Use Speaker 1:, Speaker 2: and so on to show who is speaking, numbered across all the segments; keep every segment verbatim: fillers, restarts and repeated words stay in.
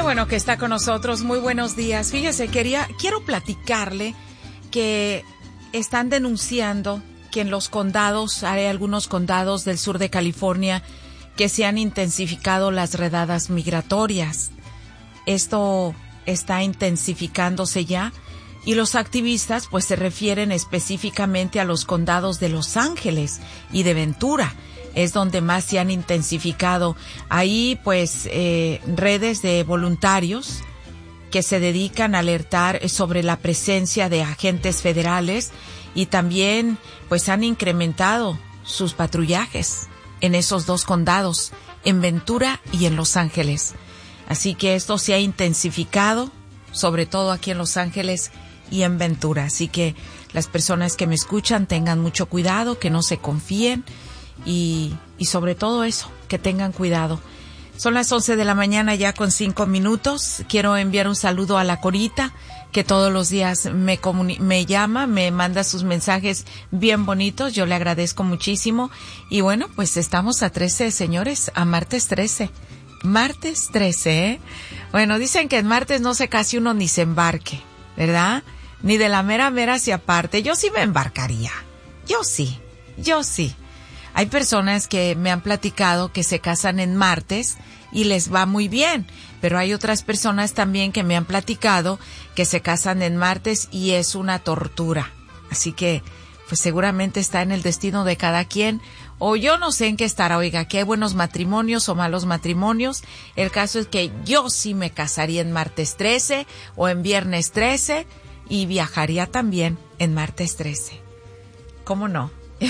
Speaker 1: bueno que está con nosotros. Muy buenos días. Fíjese, quería, quiero platicarle que están denunciando que en los condados, hay algunos condados del sur de California, que se han intensificado las redadas migratorias. Esto está intensificándose ya y los activistas pues se refieren específicamente a los condados de Los Ángeles y de Ventura. Es donde más se han intensificado. Ahí pues eh, redes de voluntarios que se dedican a alertar sobre la presencia de agentes federales y también pues han incrementado sus patrullajes en esos dos condados, en Ventura y en Los Ángeles. Así que esto se ha intensificado, sobre todo aquí en Los Ángeles y en Ventura. Así que las personas que me escuchan tengan mucho cuidado, que no se confíen y, y sobre todo eso, que tengan cuidado. Son las once de la mañana ya con cinco minutos. Quiero enviar un saludo a la Corita, que todos los días me, comuni- me llama, me manda sus mensajes bien bonitos. Yo le agradezco muchísimo. Y bueno, pues estamos a trece, señores, a martes trece. Martes trece, ¿eh? Bueno, dicen que en martes no se casi uno ni se embarque, ¿verdad? Ni de la mera mera se aparte. Yo sí me embarcaría. Yo sí, yo sí. Hay personas que me han platicado que se casan en martes y les va muy bien, pero hay otras personas también que me han platicado que se casan en martes y es una tortura. Así que, pues seguramente está en el destino de cada quien, o yo no sé en qué estará. Oiga, que hay buenos matrimonios o malos matrimonios. El caso es que yo sí me casaría en martes trece o en viernes trece y viajaría también en martes trece. ¿Cómo no?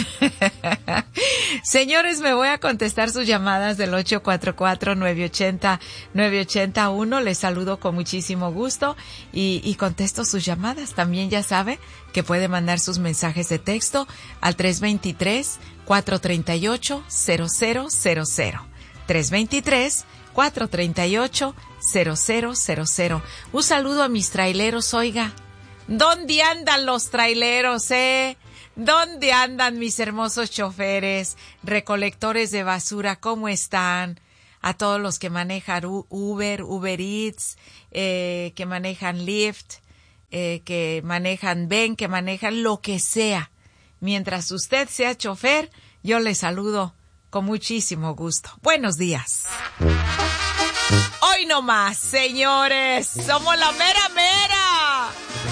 Speaker 1: Señores, me voy a contestar sus llamadas del ocho cuatro cuatro, nueve ocho cero, nueve ocho cero uno. Les saludo con muchísimo gusto y, y contesto sus llamadas. También ya sabe que puede mandar sus mensajes de texto al tres dos tres, cuatro tres ocho, cero cero cero cero. tres dos tres, cuatro tres ocho, cero cero cero cero. Un saludo a mis traileros, oiga. ¿Dónde andan los traileros, eh? ¿Dónde andan mis hermosos choferes, recolectores de basura? ¿Cómo están? A todos los que manejan Uber, Uber Eats, eh, que manejan Lyft, eh, que manejan Ven, que manejan lo que sea. Mientras usted sea chofer, yo le saludo con muchísimo gusto. Buenos días. Hoy no más, señores. Somos la mera mera.